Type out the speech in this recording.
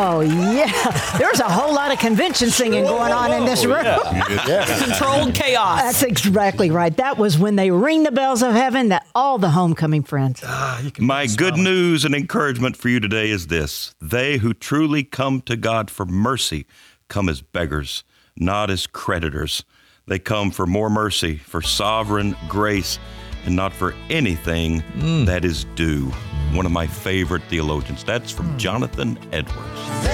Oh, yeah. There's a whole lot of convention singing going on in this room. Controlled chaos. That's exactly right. That was when they ring the bells of heaven that all the homecoming friends. My good news and encouragement for you today is this. They who truly come to God for mercy come as beggars, not as creditors. They come for more mercy, for sovereign grace, and not for anything that is due. One of my favorite theologians. That's from Jonathan Edwards.